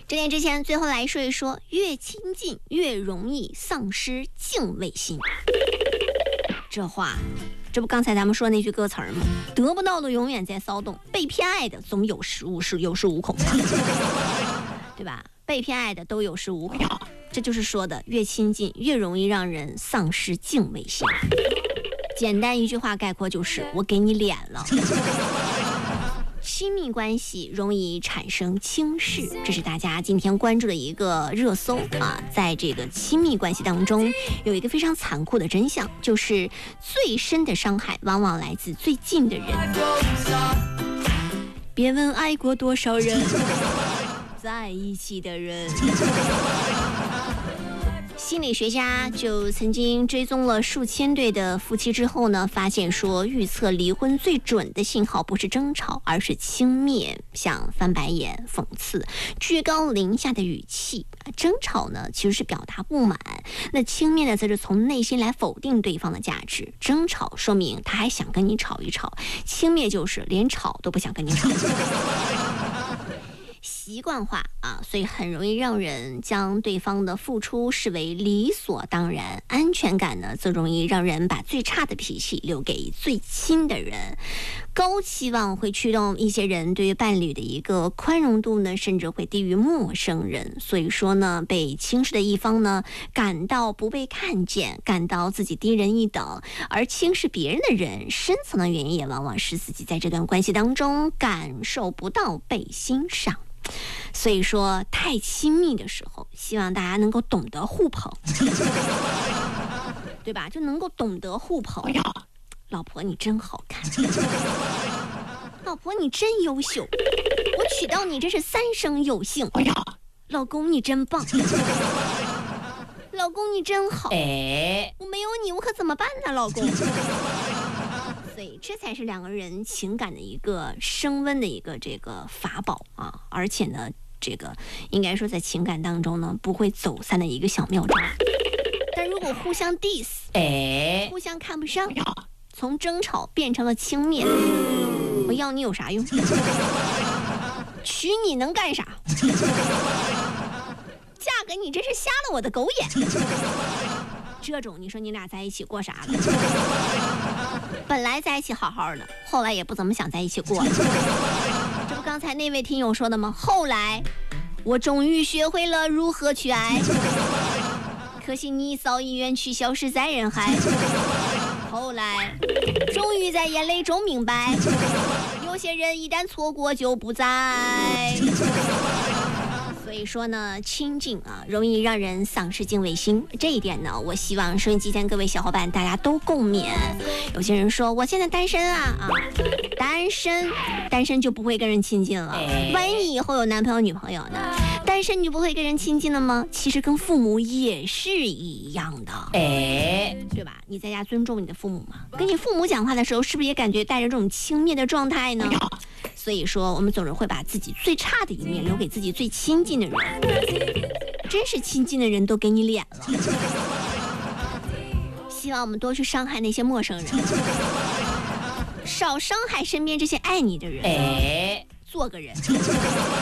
这点之前，最后来说一说，越亲近越容易丧失敬畏心。这不刚才咱们说那句歌词吗？得不到的永远在骚动，被偏爱的总有时无恐，对吧？被偏爱的都有恃无恐，这就是说的越亲近越容易让人丧失敬畏心。简单一句话概括就是我给你脸了。亲密关系容易产生轻视，这是大家今天关注的一个热搜啊。在这个亲密关系当中，有一个非常残酷的真相，就是最深的伤害往往来自最近的人。别问爱过多少人，在一起的人。心理学家就曾经追踪了数千对的夫妻之后呢，发现说预测离婚最准的信号不是争吵，而是轻蔑，像翻白眼、讽刺、居高临下的语气。争吵呢其实是表达不满，那轻蔑呢则是从内心来否定对方的价值。争吵说明他还想跟你吵一吵，轻蔑就是连吵都不想跟你吵。习惯化啊，所以很容易让人将对方的付出视为理所当然。安全感呢，则容易让人把最差的脾气留给最亲的人。高期望会驱动一些人对于伴侣的一个宽容度呢，甚至会低于陌生人。所以说呢，被轻视的一方呢，感到不被看见，感到自己低人一等。而轻视别人的人，深层的原因也往往是自己在这段关系当中感受不到被欣赏。所以说太亲密的时候，希望大家能够懂得互捧，对吧？就能够懂得互捧。老婆你真好看，老婆你真优秀，我娶到你真是三生有幸。老公你真棒，老公你真好，我没有你我可怎么办呢？老公。所以这才是两个人情感的一个升温的一个这个法宝啊！而且呢，这个应该说在情感当中呢不会走散的一个小妙招。但如果互相 diss，互相看不上，从争吵变成了轻蔑，我要你有啥用？娶你能干啥？嫁给你真是瞎了我的狗眼。这种你说你俩在一起过啥了？本来在一起好好的，后来也不怎么想在一起过了。这不刚才那位听友说的吗？后来我终于学会了如何去爱，可惜你早已远去，消失在人海。后来终于在眼泪中明白，有些人一旦错过就不在。所以说呢，亲近啊，容易让人丧失敬畏心。这一点呢，我希望收音机前各位小伙伴大家都共勉。有些人说我现在单身啊，单身就不会跟人亲近了。万一以后有男朋友女朋友呢？单身你不会跟人亲近了吗？其实跟父母也是一样的，对吧？你在家尊重你的父母吗？跟你父母讲话的时候，是不是也感觉带着这种轻蔑的状态呢？所以说我们总是会把自己最差的一面留给自己最亲近的人，真是亲近的人都给你脸了。希望我们多去伤害那些陌生人，少伤害身边这些爱你的人，做个人。